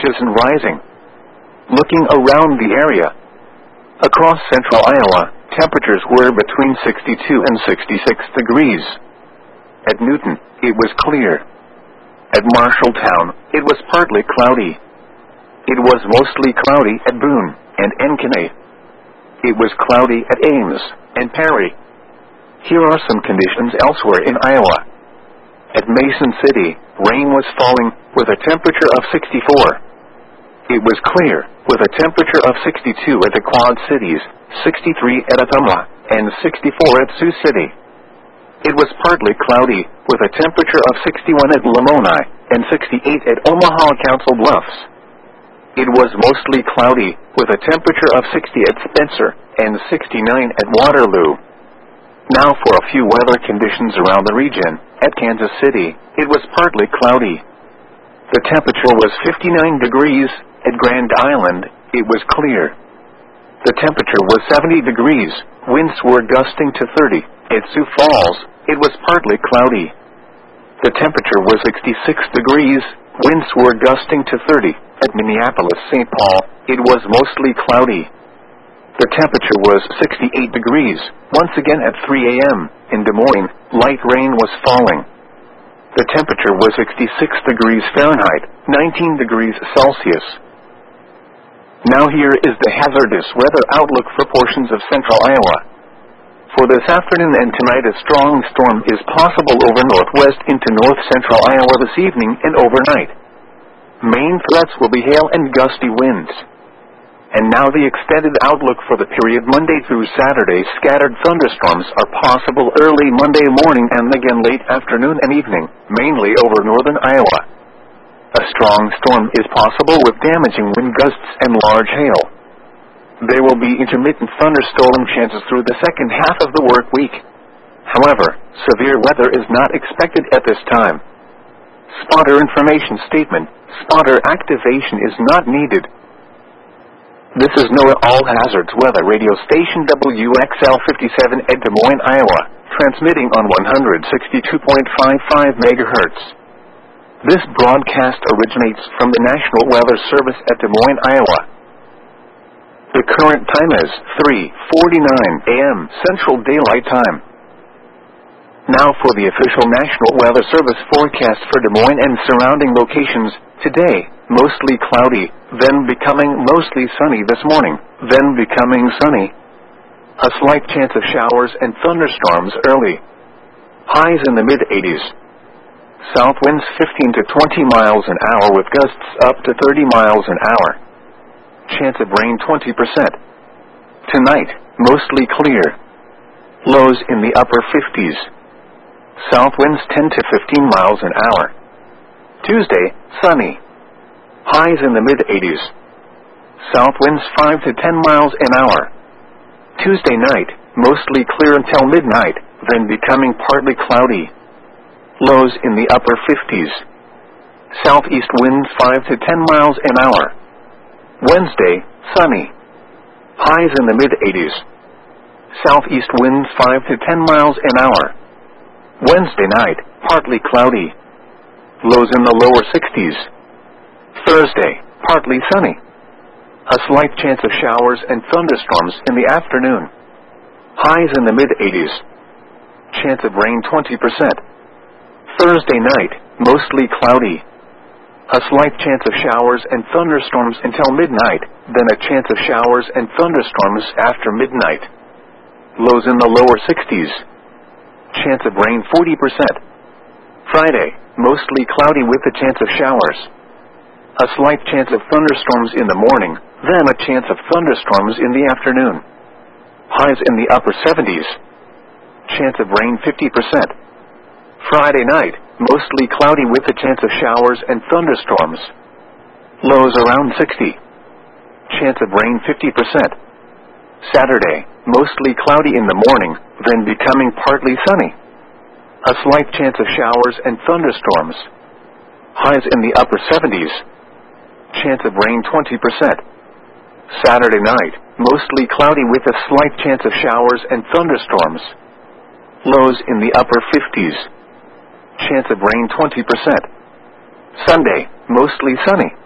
inches and rising. Looking around the area, across central Iowa, temperatures were between 62 and 66 degrees. At Newton, it was clear. At Marshalltown, it was partly cloudy. It was mostly cloudy at Boone and Encanay. It was cloudy at Ames and Perry. Here are some conditions elsewhere in Iowa. At Mason City, rain was falling with a temperature of 64. It was clear, with a temperature of 62 at the Quad Cities, 63 at Ottumwa, and 64 at Sioux City. It was partly cloudy, with a temperature of 61 at Lamoni, and 68 at Omaha Council Bluffs. It was mostly cloudy, with a temperature of 60 at Spencer, and 69 at Waterloo. Now for a few weather conditions around the region. At Kansas City, it was partly cloudy. The temperature was 59 degrees. At Grand Island, it was clear. The temperature was 70 degrees. Winds were gusting to 30. At Sioux Falls, it was partly cloudy. The temperature was 66 degrees. Winds were gusting to 30. At Minneapolis-St. Paul, it was mostly cloudy. The temperature was 68 degrees. Once again at 3 a.m. in Des Moines, light rain was falling. The temperature was 66 degrees Fahrenheit, 19 degrees Celsius. Now here is the hazardous weather outlook for portions of central Iowa. For this afternoon and tonight, a strong storm is possible over northwest into north-central Iowa this evening and overnight. Main threats will be hail and gusty winds. And now the extended outlook for the period Monday through Saturday. Scattered thunderstorms are possible early Monday morning and again late afternoon and evening, mainly over northern Iowa. A strong storm is possible with damaging wind gusts and large hail. There will be intermittent thunderstorm chances through the second half of the work week. However, severe weather is not expected at this time. Spotter information statement. Spotter activation is not needed. This is NOAA All Hazards Weather Radio Station WXL 57 at Des Moines, Iowa, transmitting on 162.55 MHz. This broadcast originates from the National Weather Service at Des Moines, Iowa. The current time is 3:49 a.m. Central Daylight Time. Now for the official National Weather Service forecast for Des Moines and surrounding locations. Today, mostly cloudy, then becoming mostly sunny this morning, then becoming sunny. A slight chance of showers and thunderstorms early. Highs in the mid-80s. South winds 15 to 20 miles an hour with gusts up to 30 miles an hour. Chance of rain 20%. Tonight, mostly clear. Lows in the upper 50s. South winds 10 to 15 miles an hour. Tuesday, sunny. Highs in the mid-80s. South winds 5 to 10 miles an hour. Tuesday night, mostly clear until midnight, then becoming partly cloudy. Lows in the upper 50s. Southeast winds 5 to 10 miles an hour. Wednesday, sunny. Highs in the mid-80s. Southeast winds 5 to 10 miles an hour. Wednesday night, partly cloudy. Lows in the lower 60s. Thursday, partly sunny. A slight chance of showers and thunderstorms in the afternoon. Highs in the mid-80s. Chance of rain 20%. Thursday night, mostly cloudy. A slight chance of showers and thunderstorms until midnight, then a chance of showers and thunderstorms after midnight. Lows in the lower 60s. Chance of rain 40%. Friday, mostly cloudy with a chance of showers. A slight chance of thunderstorms in the morning, then a chance of thunderstorms in the afternoon. Highs in the upper 70s. Chance of rain 50%. Friday night, mostly cloudy with a chance of showers and thunderstorms. Lows around 60. Chance of rain 50%. Saturday, mostly cloudy in the morning, then becoming partly sunny. A slight chance of showers and thunderstorms. Highs in the upper 70s. Chance of rain 20%. Saturday night, mostly cloudy with a slight chance of showers and thunderstorms. Lows in the upper 50s. Chance of rain 20%. Sunday, mostly sunny.